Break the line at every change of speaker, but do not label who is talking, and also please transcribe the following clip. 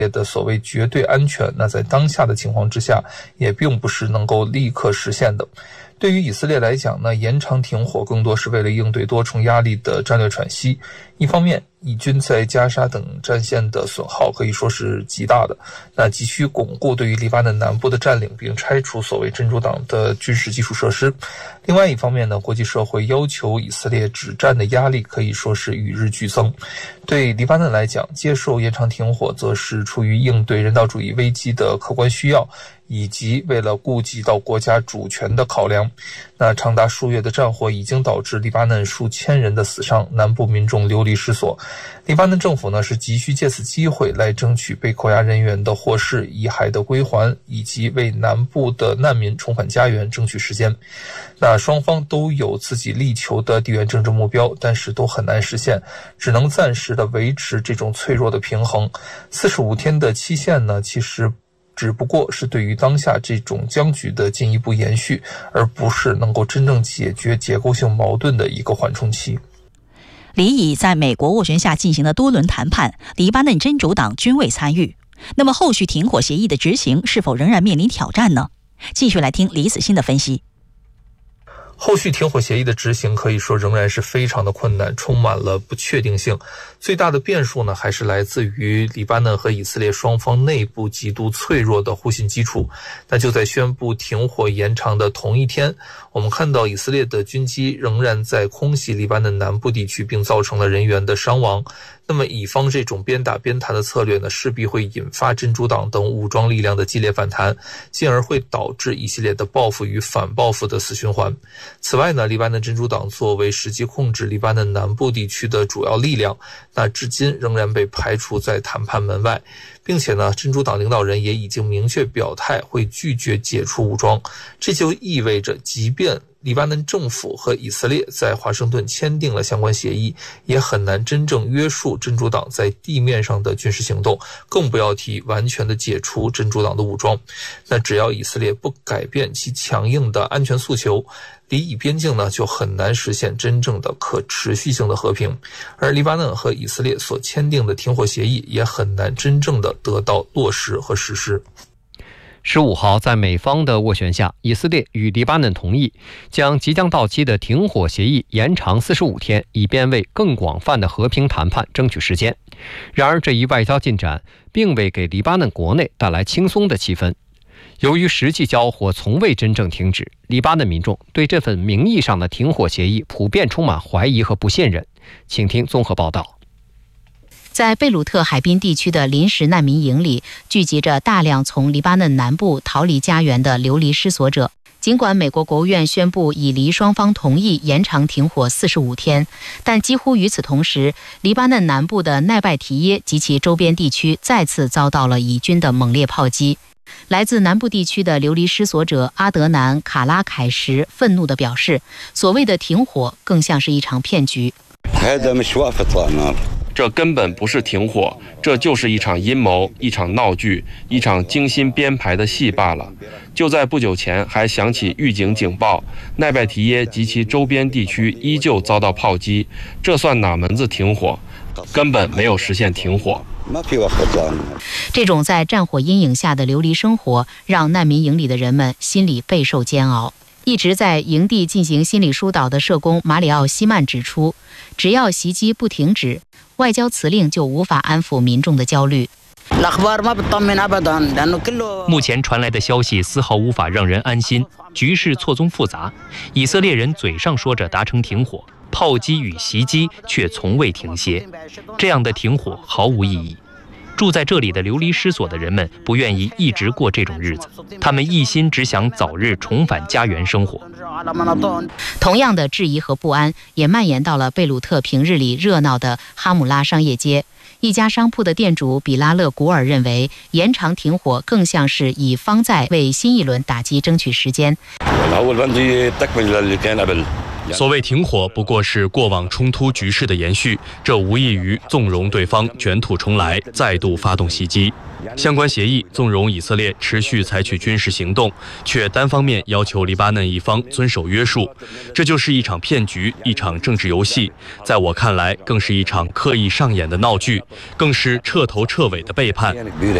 的所谓绝对安全，那在当下的情况之下，也并不是能够立刻实现的。对于以色列来讲呢，延长停火更多是为了应对多重压力的战略喘息。一方面，以军在加沙等战线的损耗可以说是极大的，那急需巩固对于黎巴嫩南部的占领，并拆除所谓真主党的军事基础设施。另外一方面呢，国际社会要求以色列止战的压力可以说是与日俱增。对黎巴嫩来讲，接受延长停火则是出于应对人道主义危机的客观需要，以及为了顾及到国家主权的考量。那长达数月的战火已经导致黎巴嫩数千人的死伤，南部民众流离失所。黎巴嫩政府呢是急需借此机会来争取被扣押人员的获释、遗骸的归还，以及为南部的难民重返家园争取时间。那双方都有自己力求的地缘政治目标，但是都很难实现，只能暂时的维持这种脆弱的平衡。45天的期限呢，其实只不过是对于当下这种僵局的进一步延续，而不是能够真正解决结构性矛盾的一个缓冲期。
离以在美国斡旋下进行的多轮谈判，黎巴嫩真主党均未参与。那么后续停火协议的执行是否仍然面临挑战呢？继续来听李子欣的分析。
后续停火协议的执行可以说仍然是非常的困难，充满了不确定性。最大的变数呢，还是来自于黎巴嫩和以色列双方内部极度脆弱的互信基础。那就在宣布停火延长的同一天，我们看到以色列的军机仍然在空袭黎巴嫩南部地区，并造成了人员的伤亡。那么以方这种边打边谈的策略呢，势必会引发真主党等武装力量的激烈反弹，进而会导致一系列的报复与反报复的死循环。此外呢，黎巴嫩真主党作为实际控制黎巴嫩南部地区的主要力量，那至今仍然被排除在谈判门外，并且呢，真主党领导人也已经明确表态会拒绝解除武装。这就意味着，即便黎巴嫩政府和以色列在华盛顿签订了相关协议，也很难真正约束真主党在地面上的军事行动，更不要提完全的解除真主党的武装。那只要以色列不改变其强硬的安全诉求，黎以边境呢就很难实现真正的可持续性的和平，而黎巴嫩和以色列所签订的停火协议也很难真正的得到落实和实施。
15号，在美方的斡旋下，以色列与黎巴嫩同意将即将到期的停火协议延长45天，以便为更广泛的和平谈判争取时间。然而，这一外交进展并未给黎巴嫩国内带来轻松的气氛。由于实际交火从未真正停止，黎巴嫩民众对这份名义上的停火协议普遍充满怀疑和不信任。请听综合报道。
在贝鲁特海滨地区的临时难民营里，聚集着大量从黎巴嫩南部逃离家园的流离失所者。尽管美国国务院宣布以黎双方同意延长停火45天，但几乎与此同时，黎巴嫩南部的奈拜提耶及其周边地区再次遭到了以军的猛烈炮击。来自南部地区的流离失所者阿德南·卡拉凯什愤怒地表示，所谓的停火更像是一场骗局。
这根本不是停火，这就是一场阴谋，一场闹剧，一场精心编排的戏罢了。就在不久前还响起预警警报，奈拜提耶及其周边地区依旧遭到炮击，这算哪门子停火？根本没有实现停火。
这种在战火阴影下的流离生活，让难民营里的人们心里备受煎熬。一直在营地进行心理疏导的社工马里奥·希曼指出，只要袭击不停止，外交辞令就无法安抚民众的焦虑。
目前传来的消息丝毫无法让人安心，局势错综复杂。以色列人嘴上说着达成停火，炮击与袭击却从未停歇，这样的停火毫无意义。住在这里的流离失所的人们不愿意一直过这种日子，他们一心只想早日重返家园生活。
同样的质疑和不安也蔓延到了贝鲁特平日里热闹的哈姆拉商业街。一家商铺的店主比拉勒·古尔认为，延长停火更像是以方在为新一轮打击争取时间。
所谓停火不过是过往冲突局势的延续，这无异于纵容对方卷土重来，再度发动袭击。相关协议纵容以色列持续采取军事行动，却单方面要求黎巴嫩一方遵守约束，这就是一场骗局，一场政治游戏。在我看来，更是一场刻意上演的闹剧，更是彻头彻尾的背叛。